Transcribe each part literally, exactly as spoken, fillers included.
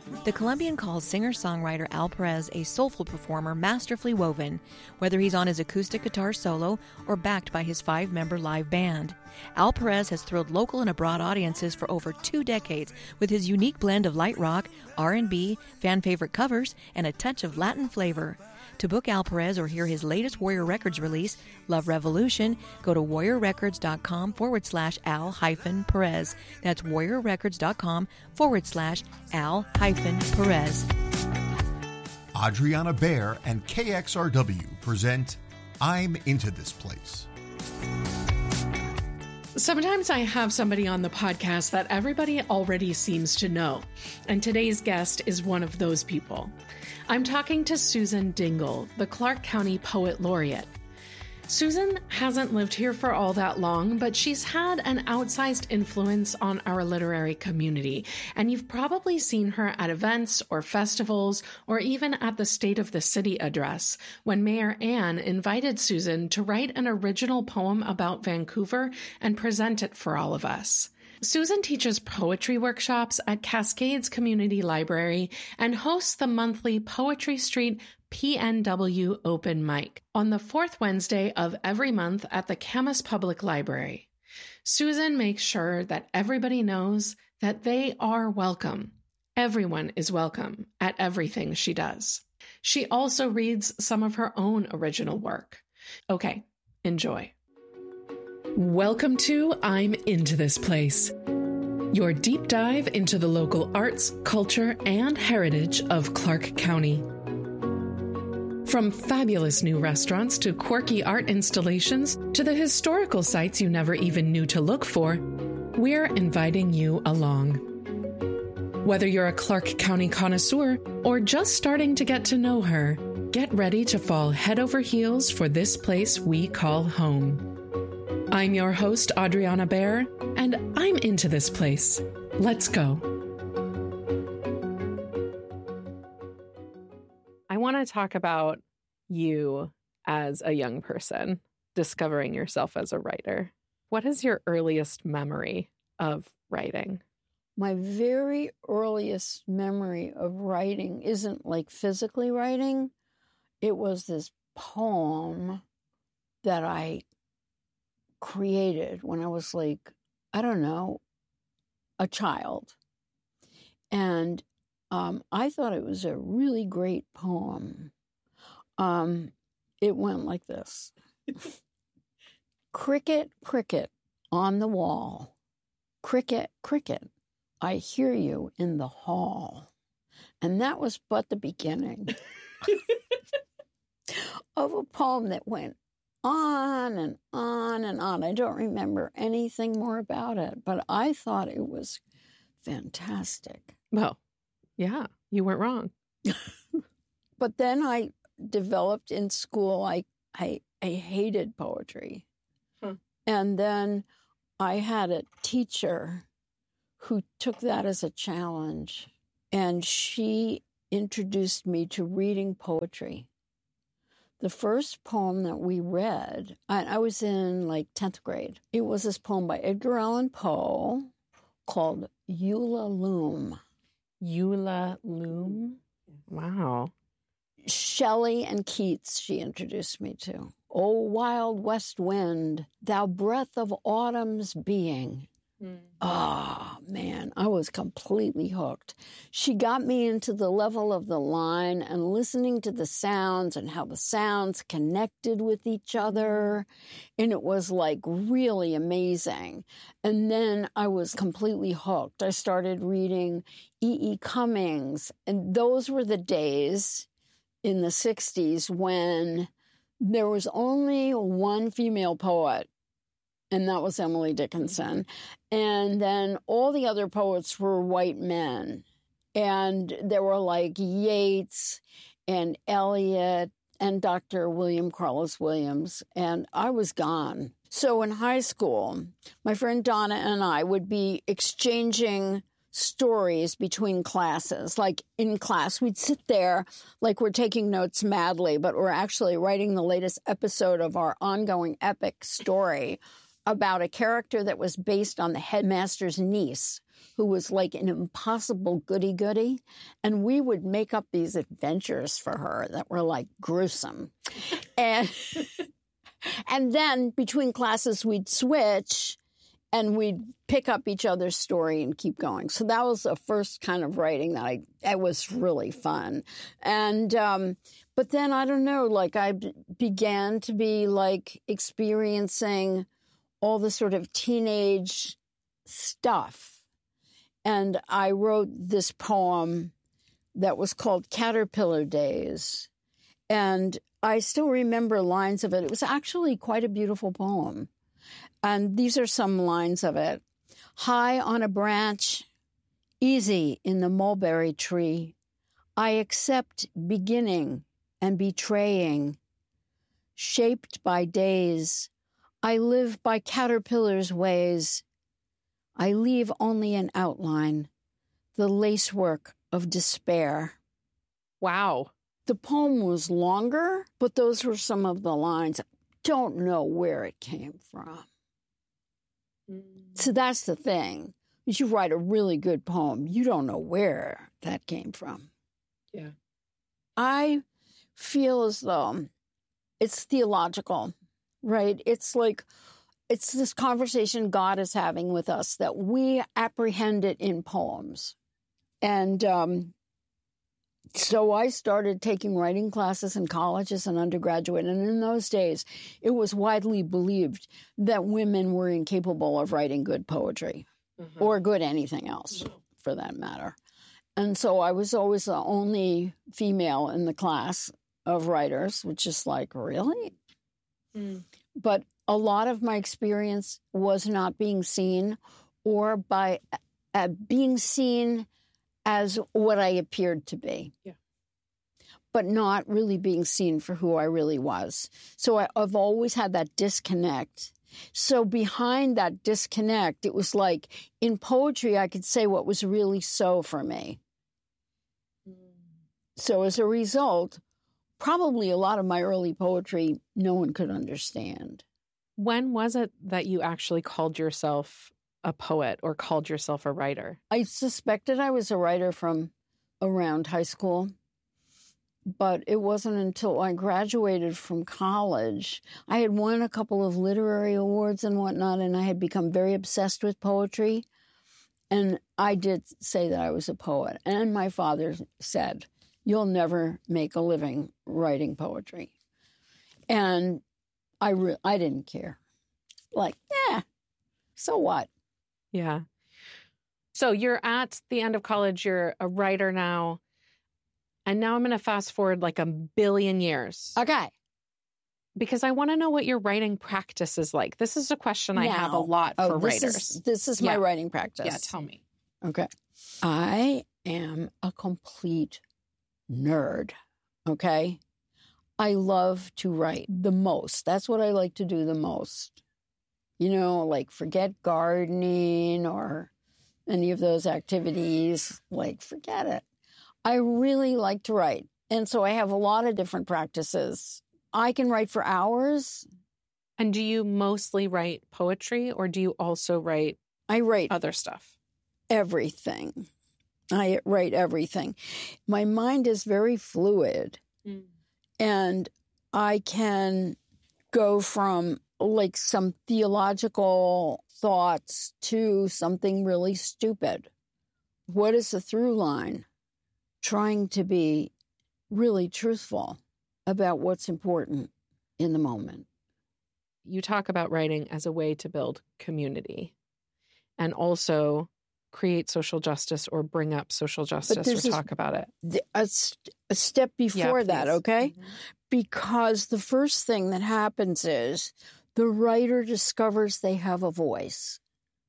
The Colombian calls singer-songwriter Al Perez a soulful performer masterfully woven, whether he's on his acoustic guitar solo or backed by his five-member live band. Al Perez has thrilled local and abroad audiences for over two decades with his unique blend of light rock, R and B, fan-favorite covers, and a touch of Latin flavor. To book Al Perez or hear his latest Warrior Records release, Love Revolution, go to warriorrecords.com forward slash Al hyphen Perez. That's warriorrecords.com forward slash Al hyphen Perez. Adriana Baer and K X R W present I'm Into This Place. Sometimes I have somebody on the podcast that everybody already seems to know, and today's guest is one of those people. I'm talking to Susan Dingle, the Clark County Poet Laureate. Susan hasn't lived here for all that long, but she's had an outsized influence on our literary community, and you've probably seen her at events or festivals or even at the State of the City address when Mayor Ann invited Susan to write an original poem about Vancouver and present it for all of us. Susan teaches poetry workshops at Cascades Community Library and hosts the monthly Poetry Street P N W Open Mic on the fourth Wednesday of every month at the Camas Public Library. Susan makes sure that everybody knows that they are welcome. Everyone is welcome at everything she does. She also reads some of her own original work. Okay, enjoy. Welcome to I'm Into This Place, your deep dive into the local arts, culture, and heritage of Clark County. From fabulous new restaurants to quirky art installations to the historical sites you never even knew to look for, we're inviting you along. Whether you're a Clark County connoisseur or just starting to get to know her, get ready to fall head over heels for this place we call home. I'm your host, Adriana Baer, and I'm Into This Place. Let's go. I want to talk about you as a young person, discovering yourself as a writer. What is your earliest memory of writing? My very earliest memory of writing isn't like physically writing. It was this poem that I created when I was like, I don't know, a child. And um, I thought it was a really great poem. Um, it went like this. Cricket, cricket on the wall. Cricket, cricket, I hear you in the hall. And that was but the beginning of a poem that went on and on and on. I don't remember anything more about it, but I thought it was fantastic. Well, yeah, you weren't wrong. But then I developed in school, I, I, I hated poetry. Hmm. And then I had a teacher who took that as a challenge, and she introduced me to reading poetry. The first poem that we read, I, I was in like tenth grade. It was this poem by Edgar Allan Poe called Ulalume. Ulalume? Wow. Shelley and Keats she introduced me to. O wild west wind, thou breath of autumn's being. Mm. Oh, man, I was completely hooked. She got me into the level of the line and listening to the sounds and how the sounds connected with each other. And it was like really amazing. And then I was completely hooked. I started reading E E. Cummings. And those were the days in the sixties when there was only one female poet, and that was Emily Dickinson. And then all the other poets were white men. And there were like Yeats and Eliot and Doctor William Carlos Williams. And I was gone. So in high school, my friend Donna and I would be exchanging stories between classes. Like in class, we'd sit there like we're taking notes madly, but we're actually writing the latest episode of our ongoing epic story about a character that was based on the headmaster's niece, who was like an impossible goody-goody. And we would make up these adventures for her that were like gruesome. and and then between classes, we'd switch and we'd pick up each other's story and keep going. So that was the first kind of writing that I, it was really fun. And, um, but then I don't know, like I b- began to be like experiencing all the sort of teenage stuff. And I wrote this poem that was called Caterpillar Days. And I still remember lines of it. It was actually quite a beautiful poem. And these are some lines of it. High on a branch, easy in the mulberry tree, I accept beginning and betraying. Shaped by days, I live by caterpillar's ways. I leave only an outline, the lacework of despair. Wow. The poem was longer, but those were some of the lines. Don't know where it came from. Mm. So that's the thing. If you write a really good poem, you don't know where that came from. Yeah. I feel as though it's theological, right? It's like, it's this conversation God is having with us that we apprehend it in poems. And um, so I started taking writing classes in college as an undergraduate. And in those days, it was widely believed that women were incapable of writing good poetry mm-hmm. or good anything else, no. for that matter. And so I was always the only female in the class of writers, which is like, really? Mm. But a lot of my experience was not being seen or by uh, being seen as what I appeared to be, yeah. but not really being seen for who I really was. So I, I've always had that disconnect. So behind that disconnect, it was like in poetry, I could say what was really so for me. Mm. So as a result, probably a lot of my early poetry, no one could understand. When was it that you actually called yourself a poet or called yourself a writer? I suspected I was a writer from around high school, but it wasn't until I graduated from college. I had won a couple of literary awards and whatnot, and I had become very obsessed with poetry. And I did say that I was a poet. And my father said, you'll never make a living writing poetry. And I, re- I didn't care. Like, eh, so what? Yeah. So you're at the end of college, you're a writer now. And now I'm going to fast forward like a billion years. Okay. Because I want to know what your writing practice is like. This is a question I now, have a lot oh, for this writers. Is, this is yeah. my writing practice. Yeah, tell me. Okay. I am a complete nerd. Okay. I love to write the most. That's what I like to do the most. You know, like forget gardening or any of those activities. Like, forget it. I really like to write. And so I have a lot of different practices. I can write for hours. And do you mostly write poetry or do you also write I write other stuff? Everything. I write everything. My mind is very fluid. Mm. And I can go from like some theological thoughts to something really stupid. What is the through line? Trying to be really truthful about what's important in the moment. You talk about writing as a way to build community and also create social justice or bring up social justice or talk about it. The, a, a step before yeah, that, okay? Mm-hmm. Because the first thing that happens is the writer discovers they have a voice.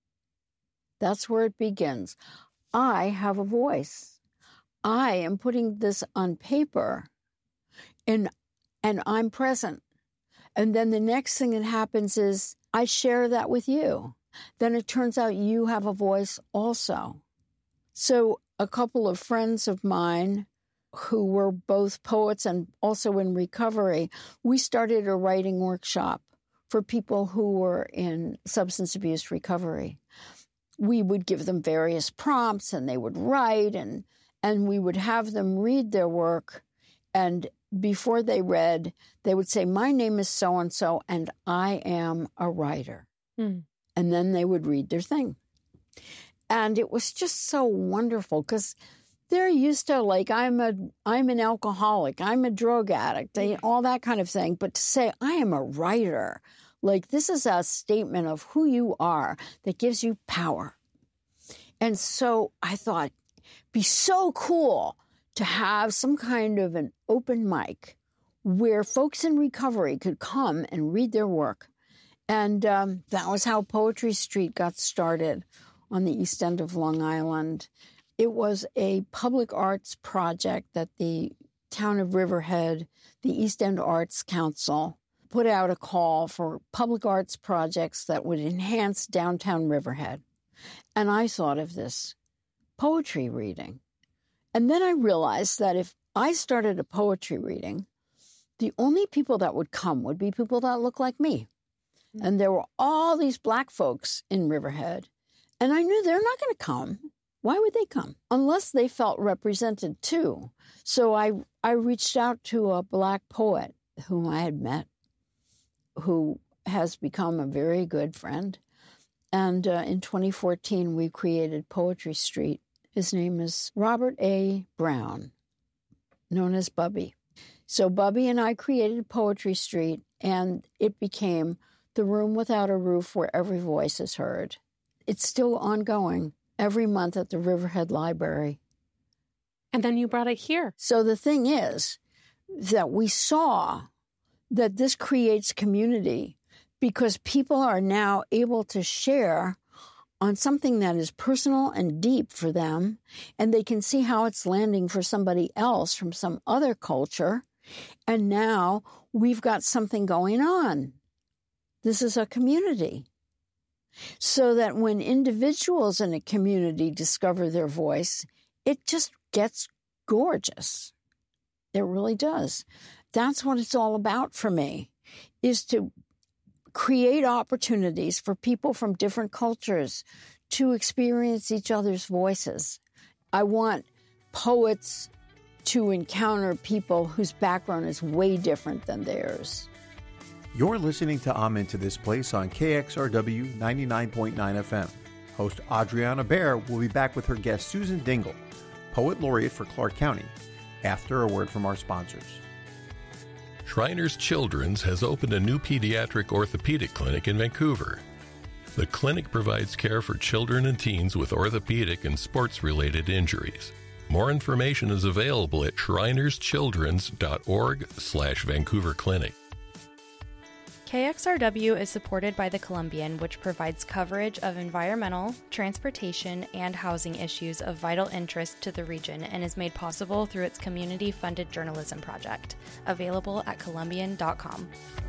That's where it begins. I have a voice. I am putting this on paper and, and I'm present. And then the next thing that happens is I share that with you. Then it turns out you have a voice also. So a couple of friends of mine who were both poets and also in recovery, we started a writing workshop for people who were in substance abuse recovery. we would give them various prompts and they would write, and and we would have them read their work. And before they read, they would say, my name is so-and-so and I am a writer. Mm. And then they would read their thing. And it was just so wonderful because they're used to, like, I'm a, I'm an alcoholic, I'm a drug addict, they, all that kind of thing. But to say, I am a writer, like, this is a statement of who you are that gives you power. And so I thought, be so cool to have some kind of an open mic where folks in recovery could come and read their work. And um, that was how Poetry Street got started on the east end of Long Island. It was a public arts project that the town of Riverhead, the East End Arts Council, put out a call for public arts projects that would enhance downtown Riverhead. And I thought of this poetry reading. And then I realized that if I started a poetry reading, the only people that would come would be people that look like me. Mm-hmm. And there were all these Black folks in Riverhead. And I knew they're not going to come. Why would they come? Unless they felt represented too. So I, I reached out to a Black poet whom I had met, who has become a very good friend. And uh, in twenty fourteen, we created Poetry Street. His name is Robert A. Brown, known as Bubby. So Bubby and I created Poetry Street, and it became the room without a roof where every voice is heard. It's still ongoing every month at the Riverhead Library. And then you brought it here. So the thing is that we saw that this creates community because people are now able to share on something that is personal and deep for them, and they can see how it's landing for somebody else from some other culture. And now we've got something going on. This is a community. So that when individuals in a community discover their voice, it just gets gorgeous. It really does. That's what it's all about for me, is to create opportunities for people from different cultures to experience each other's voices. I want poets to encounter people whose background is way different than theirs. You're listening to I'm Into This Place on K X R W ninety-nine point nine F M. Host Adriana Baer will be back with her guest Susan Dingle, Poet Laureate for Clark County, after a word from our sponsors. Shriners Children's has opened a new pediatric orthopedic clinic in Vancouver. The clinic provides care for children and teens with orthopedic and sports-related injuries. More information is available at shrinerschildrens.org slash Vancouver Clinic. K X R W is supported by the Columbian, which provides coverage of environmental, transportation, and housing issues of vital interest to the region and is made possible through its community-funded journalism project, available at columbian dot com.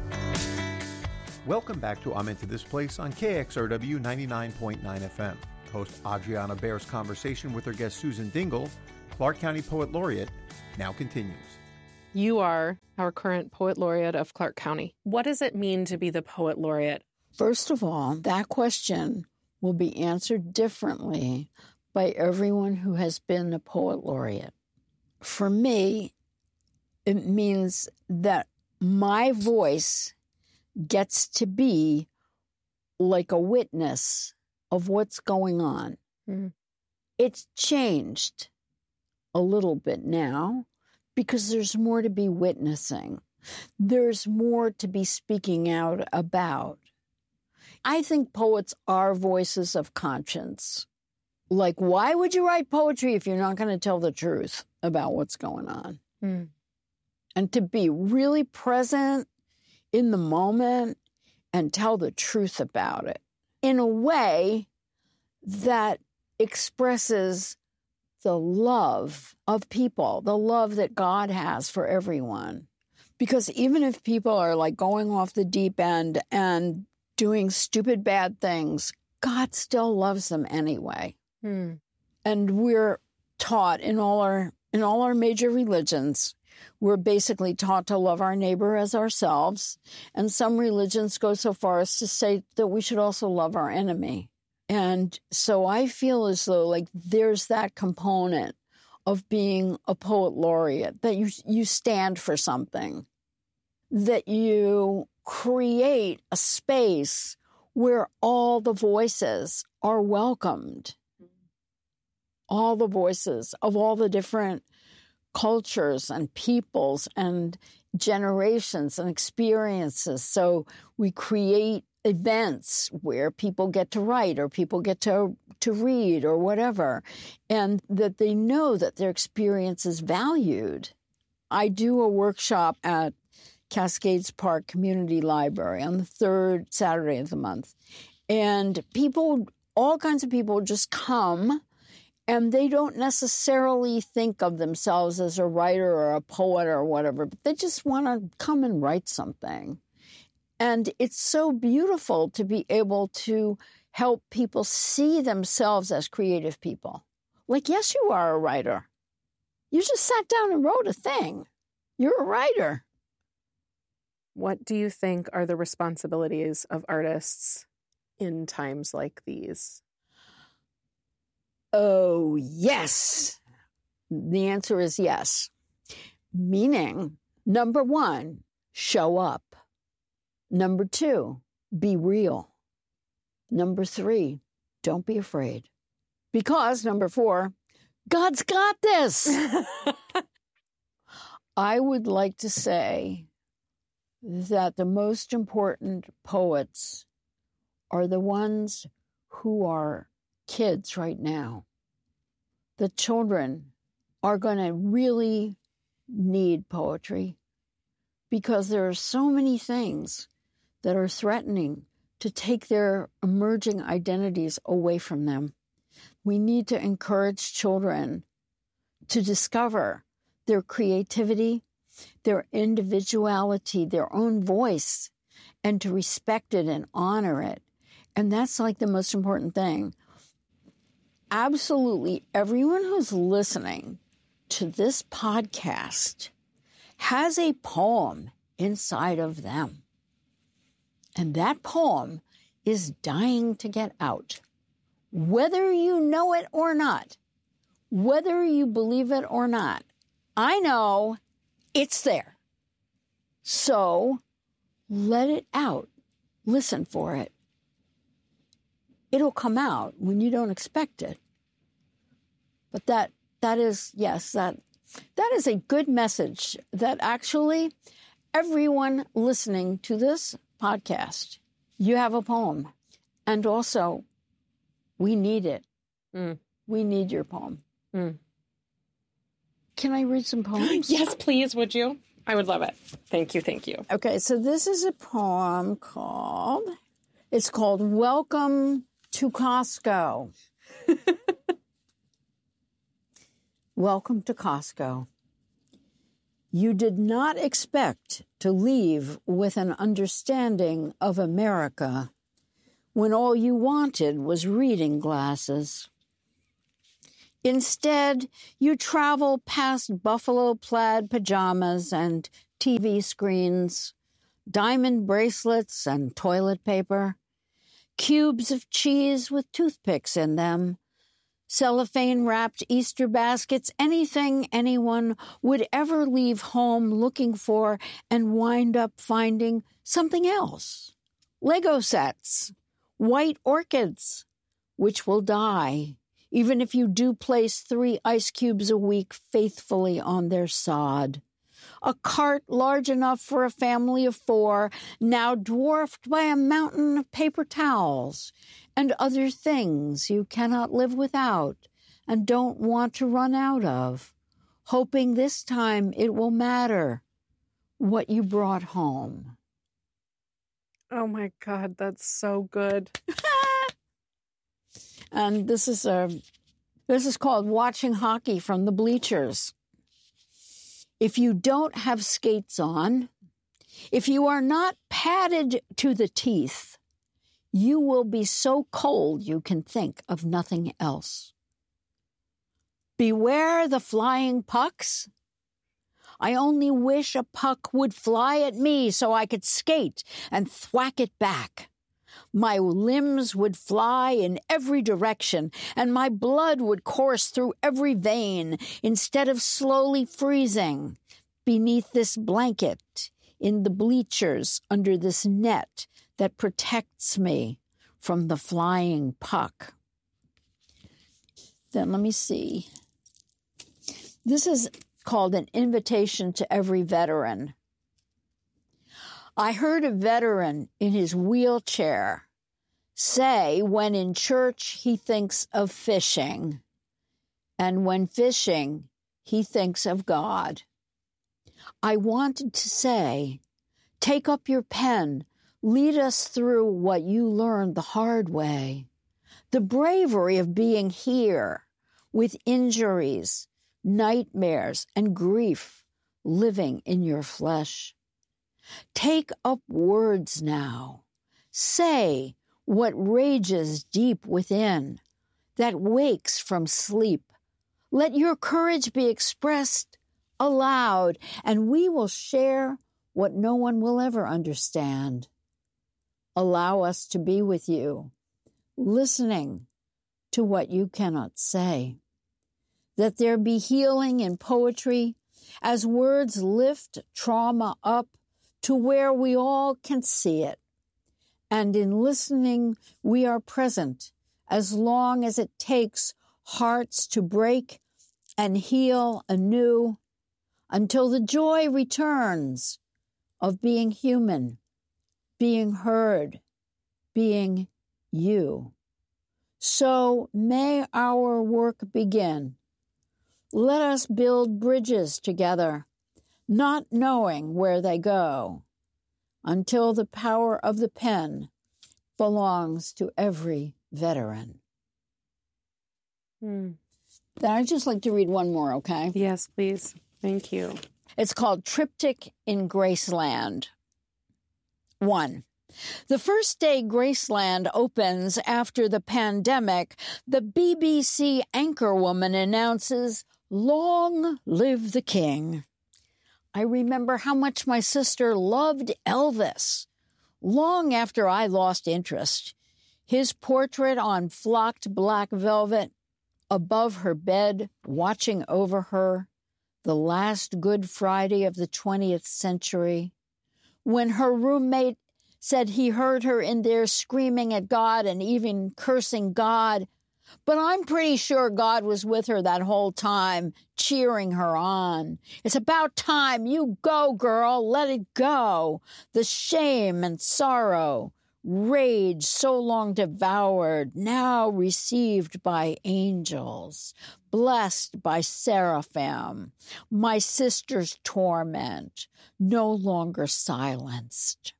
Welcome back to I'm Into This Place on K X R W ninety-nine point nine F M. Host Adriana Baer's conversation with her guest Susan Dingle, Clark County Poet Laureate, now continues. You are our current Poet Laureate of Clark County. What does it mean to be the Poet Laureate? First of all, that question will be answered differently by everyone who has been a Poet Laureate. For me, it means that my voice gets to be like a witness of what's going on. Mm. It's changed a little bit now, because there's more to be witnessing. There's more to be speaking out about. I think poets are voices of conscience. Like, why would you write poetry if you're not going to tell the truth about what's going on? Mm. And to be really present in the moment and tell the truth about it in a way that expresses the love of people, the love that God has for everyone. Because even if people are like going off the deep end and doing stupid bad things, God still loves them anyway. Hmm. And we're taught in all our in all our major religions, we're basically taught to love our neighbor as ourselves. And some religions go so far as to say that we should also love our enemy. And so I feel as though like there's that component of being a poet laureate, that you you stand for something, that you create a space where all the voices are welcomed, all the voices of all the different cultures and peoples and generations and experiences. So we create events where people get to write or people get to to read or whatever, and that they know that their experience is valued. I do a workshop at Cascades Park Community Library on the third Saturday of the month. And people, all kinds of people just come, and they don't necessarily think of themselves as a writer or a poet or whatever, but they just want to come and write something. And it's so beautiful to be able to help people see themselves as creative people. Like, yes, you are a writer. You just sat down and wrote a thing. You're a writer. What do you think are the responsibilities of artists in times like these? Oh, yes. The answer is yes. Meaning, number one, show up. Number two, be real. Number three, don't be afraid. Because, number four, God's got this. I would like to say that the most important poets are the ones who are kids right now. The children are going to really need poetry because there are so many things that are threatening to take their emerging identities away from them. We need to encourage children to discover their creativity, their individuality, their own voice, and to respect it and honor it. And that's like the most important thing. Absolutely everyone who's listening to this podcast has a poem inside of them. And that poem is dying to get out. Whether you know it or not, whether you believe it or not, I know it's there. So let it out. Listen for it. It'll come out when you don't expect it. But that that is, yes, that that is a good message that actually everyone listening to this podcast, you have a poem. And also, we need it. Mm. We need your poem. Mm. Can I read some poems? Yes, please, would you? I would love it. Thank you, thank you. Okay, so this is a poem called, it's called Welcome to Costco. Welcome to Costco. You did not expect to leave with an understanding of America when all you wanted was reading glasses. Instead, you travel past buffalo plaid pajamas and T V screens, diamond bracelets and toilet paper, cubes of cheese with toothpicks in them, cellophane-wrapped Easter baskets, anything anyone would ever leave home looking for and wind up finding something else. Lego sets, white orchids, which will die, even if you do place three ice cubes a week faithfully on their sod. A cart large enough for a family of four, now dwarfed by a mountain of paper towels and other things you cannot live without and don't want to run out of, hoping this time it will matter what you brought home. Oh my God, that's so good. And this is a this is called Watching Hockey from the Bleachers. If you don't have skates on, if you are not padded to the teeth, you will be so cold you can think of nothing else. Beware the flying pucks. I only wish a puck would fly at me so I could skate and thwack it back. My limbs would fly in every direction, and my blood would course through every vein instead of slowly freezing beneath this blanket, in the bleachers under this net that protects me from the flying puck. Then let me see. This is called An Invitation to Every Veteran. I heard a veteran in his wheelchair say when in church he thinks of fishing, and when fishing he thinks of God. I wanted to say, take up your pen, lead us through what you learned the hard way, the bravery of being here with injuries, nightmares, and grief living in your flesh. Take up words now. Say what rages deep within, that wakes from sleep. Let your courage be expressed aloud, and we will share what no one will ever understand. Allow us to be with you, listening to what you cannot say. That there be healing in poetry as words lift trauma up to where we all can see it. And in listening, we are present as long as it takes hearts to break and heal anew until the joy returns of being human, being heard, being you. So may our work begin. Let us build bridges together, not knowing where they go, until the power of the pen belongs to every veteran. Hmm. Then I'd just like to read one more, okay? Yes, please. Thank you. It's called Triptych in Graceland. One. The first day Graceland opens after the pandemic, the B B C anchorwoman announces, "Long live the king." I remember how much my sister loved Elvis. Long after I lost interest, his portrait on flocked black velvet, above her bed, watching over her, the last Good Friday of the twentieth century, when her roommate said he heard her in there screaming at God and even cursing God. But I'm pretty sure God was with her that whole time, cheering her on. It's about time. You go, girl. Let it go. The shame and sorrow, rage so long devoured, now received by angels, blessed by seraphim. My sister's torment, no longer silenced.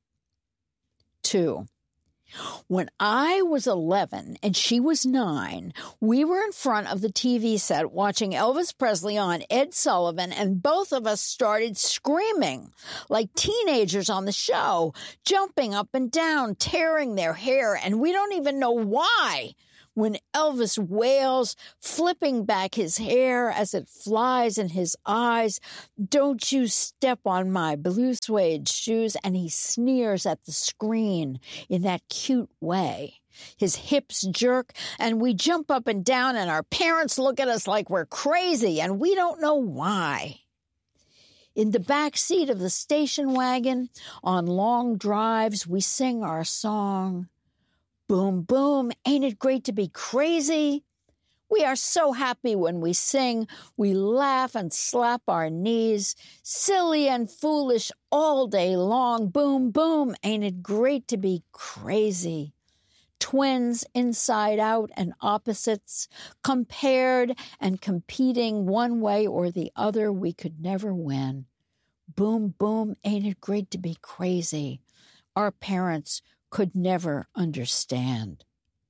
Two. When I was eleven and she was nine, we were in front of the T V set watching Elvis Presley on Ed Sullivan, and both of us started screaming like teenagers on the show, jumping up and down, tearing their hair, and we don't even know why. When Elvis wails, flipping back his hair as it flies in his eyes, "Don't you step on my blue suede shoes," and he sneers at the screen in that cute way. His hips jerk, and we jump up and down, and our parents look at us like we're crazy, and we don't know why. In the back seat of the station wagon, on long drives, we sing our song. Boom, boom, ain't it great to be crazy? We are so happy when we sing. We laugh and slap our knees, silly and foolish all day long. Boom, boom, ain't it great to be crazy? Twins inside out and opposites, compared and competing one way or the other, we could never win. Boom, boom, ain't it great to be crazy? Our parents could never understand.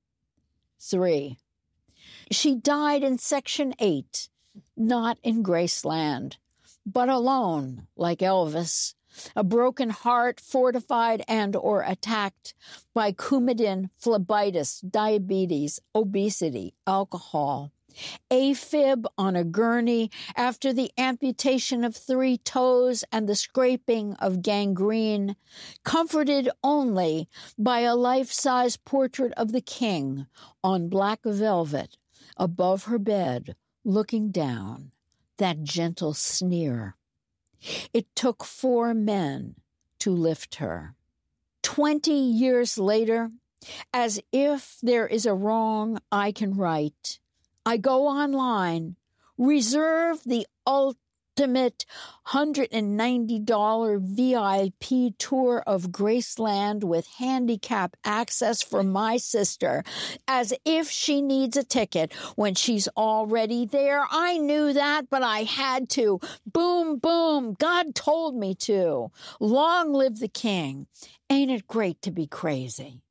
Three. She died in Section eight, not in Graceland, but alone, like Elvis, a broken heart fortified and or attacked by Coumadin, phlebitis, diabetes, obesity, alcohol, AFib on a gurney after the amputation of three toes and the scraping of gangrene, comforted only by a life-size portrait of the king on black velvet above her bed, looking down, that gentle sneer. It took four men to lift her. Twenty years later, as if there is a wrong I can right, I go online, reserve the ultimate one hundred ninety dollars V I P tour of Graceland with handicap access for my sister, as if she needs a ticket when she's already there. I knew that, but I had to. Boom, boom. God told me to. Long live the king. Ain't it great to be crazy?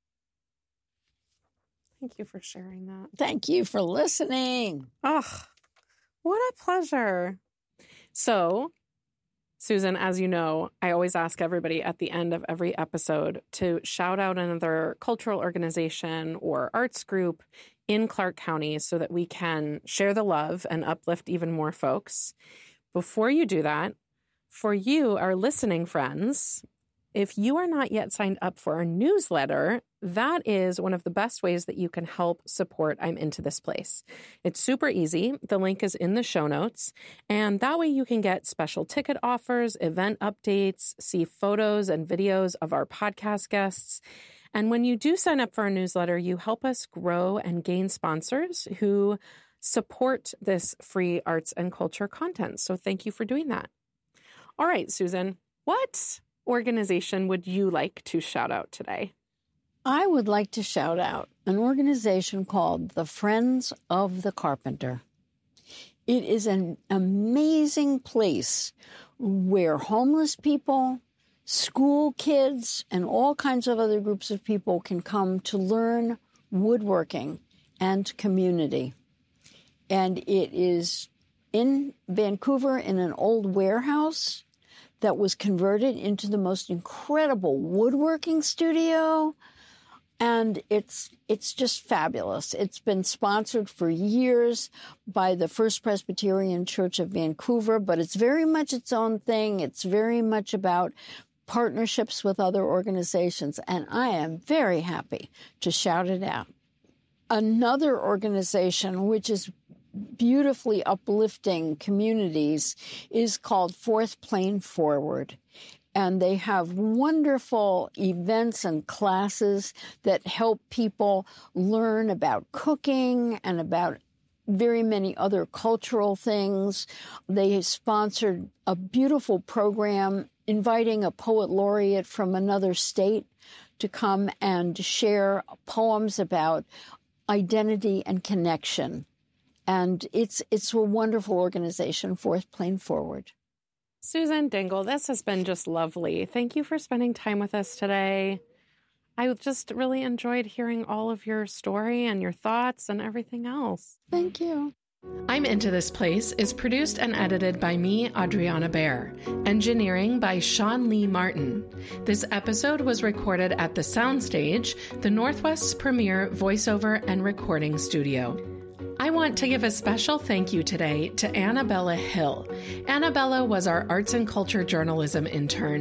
Thank you for sharing that. Thank you for listening. Oh, what a pleasure. So, Susan, as you know, I always ask everybody at the end of every episode to shout out another cultural organization or arts group in Clark County so that we can share the love and uplift even more folks. Before you do that, for you, our listening friends, if you are not yet signed up for our newsletter, that is one of the best ways that you can help support I'm Into This Place. It's super easy. The link is in the show notes. And that way you can get special ticket offers, event updates, see photos and videos of our podcast guests. And when you do sign up for our newsletter, you help us grow and gain sponsors who support this free arts and culture content. So thank you for doing that. All right, Susan, what organization would you like to shout out today? I would like to shout out an organization called the Friends of the Carpenter. It is an amazing place where homeless people, school kids, and all kinds of other groups of people can come to learn woodworking and community. And it is in Vancouver in an old warehouse that was converted into the most incredible woodworking studio. And it's it's just fabulous. It's been sponsored for years by the First Presbyterian Church of Vancouver, but it's very much its own thing. It's very much about partnerships with other organizations, and I am very happy to shout it out. Another organization which is beautifully uplifting communities is called Fourth Plane Forward. And they have wonderful events and classes that help people learn about cooking and about very many other cultural things. They sponsored a beautiful program inviting a poet laureate from another state to come and share poems about identity and connection. And it's it's a wonderful organization, Fourth Plane Forward. Susan Dingle, this has been just lovely. Thank you for spending time with us today. I just really enjoyed hearing all of your story and your thoughts and everything else. Thank you. I'm Into This Place is produced and edited by me, Adriana Baer. Engineering by Sean Lee Martin. This episode was recorded at the Soundstage, the Northwest's premier voiceover and recording studio. I want to give a special thank you today to Annabella Hill. Annabella was our arts and culture journalism intern